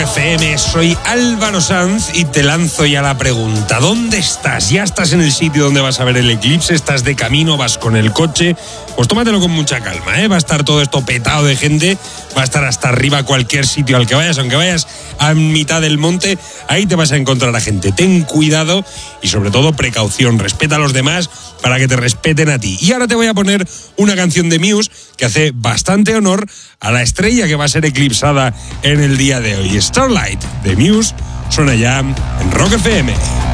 FM, soy Álvaro Sanz y te lanzo ya la pregunta. ¿Dónde estás? ¿Ya estás en el sitio donde vas a ver el eclipse? ¿Estás de camino? ¿Vas con el coche? Pues tómatelo con mucha calma, ¿eh? Va a estar todo esto petado de gente, va a estar hasta arriba cualquier sitio al que vayas, aunque vayas a mitad del monte, ahí te vas a encontrar a gente. Ten cuidado y sobre todo precaución, respeta a los demás para que te respeten a ti. Y ahora te voy a poner una canción de Muse que hace bastante honor a la estrella que va a ser eclipsada en el día de hoy. Starlight de Muse suena ya en Rock FM.